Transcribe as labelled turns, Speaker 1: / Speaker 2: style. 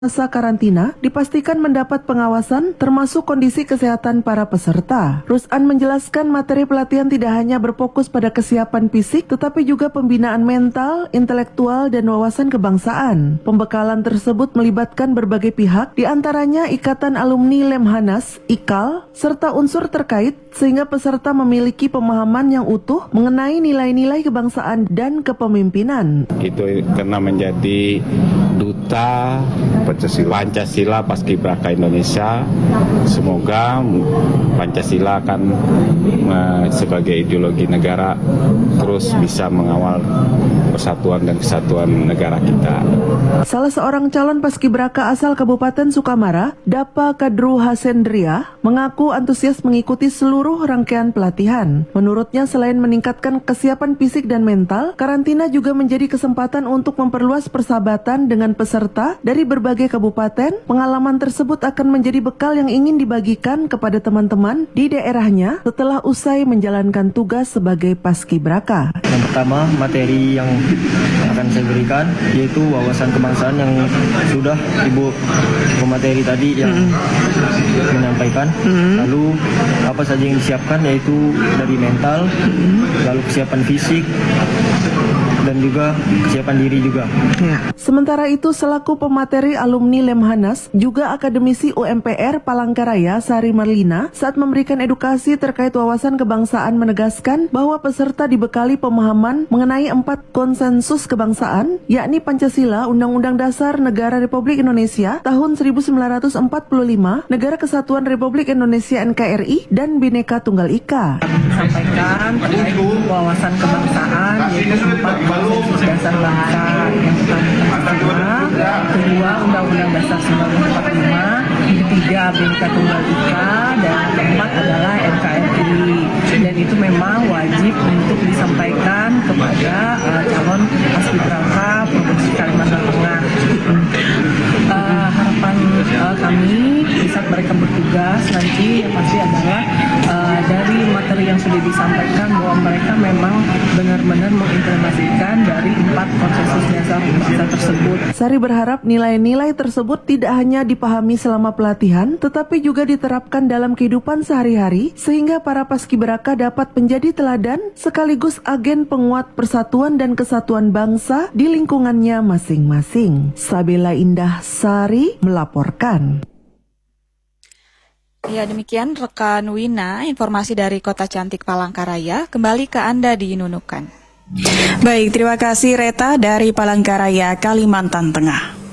Speaker 1: Masa karantina dipastikan mendapat pengawasan termasuk kondisi kesehatan para peserta. Rus'an menjelaskan materi pelatihan tidak hanya berfokus pada kesiapan fisik tetapi juga pembinaan mental, intelektual, dan wawasan kebangsaan. Pembekalan tersebut melibatkan berbagai pihak, diantaranya Ikatan Alumni Lemhanas, IKAL, serta unsur terkait sehingga peserta memiliki pemahaman yang utuh mengenai nilai-nilai kebangsaan dan kepemimpinan.
Speaker 2: Itu karena menjadi duta Pancasila Paskibraka Indonesia. Semoga Pancasila akan sebagai ideologi negara terus bisa mengawal persatuan dan kesatuan negara kita.
Speaker 1: Salah seorang calon paskibraka asal Kabupaten Sukamara, Dapa Kadru Hasendria, mengaku antusias mengikuti seluruh rangkaian pelatihan. Menurutnya selain meningkatkan kesiapan fisik dan mental, karantina juga menjadi kesempatan untuk memperluas persahabatan dengan peserta dari berbagai kabupaten. Pengalaman tersebut akan menjadi bekal yang ingin dibagikan kepada teman-teman di daerahnya setelah usai menjalankan tugas sebagai paskibraka.
Speaker 3: Yang pertama, materi yang akan saya berikan yaitu wawasan kebangsaan yang sudah Ibu pemateri tadi yang menyampaikan. Lalu apa saja yang disiapkan yaitu dari mental, lalu kesiapan fisik, dan juga kesiapan diri juga.
Speaker 1: Sementara itu, selaku pemateri alumni Lemhanas, juga akademisi UMPR Palangkaraya Sari Marlina, saat memberikan edukasi terkait wawasan kebangsaan menegaskan bahwa peserta dibekali pemahaman mengenai 4 konsensus kebangsaan, yakni Pancasila, Undang-Undang Dasar Negara Republik Indonesia tahun 1945, Negara Kesatuan Republik Indonesia NKRI, dan Bhinneka Tunggal Ika.
Speaker 4: Sampaikan terkait wawasan kebangsaan yaitu 4 konsensus dasar bangsa, yang pertama Pancasila, kedua Undang-Undang Dasar 1945, ketiga Bhinneka Tunggal Ika, dan keempat adalah NKRI. Dan itu memang wajib untuk disampaikan kepada calon paskibraka Provinsi Kalimantan Tengah. Harapan kami saat mereka bertugas nanti yang pasti adalah dari materi yang sudah disampaikan bahwa mereka memang benar-benar mengimplementasikan dari 4 konsensus dasar bangsa tersebut.
Speaker 1: Sari berharap nilai-nilai tersebut tidak hanya dipahami selama pelatihan, tetapi juga diterapkan dalam kehidupan sehari-hari sehingga para paskibraka dapat menjadi teladan sekaligus agen penguat persatuan dan kesatuan bangsa di lingkungannya masing-masing. Sabila Indah Sari melaporkan.
Speaker 5: Ya, demikian rekan Wina, informasi dari Kota Cantik Palangkaraya. Kembali ke Anda di Nunukan.
Speaker 6: Baik, terima kasih Reta dari Palangkaraya, Kalimantan Tengah.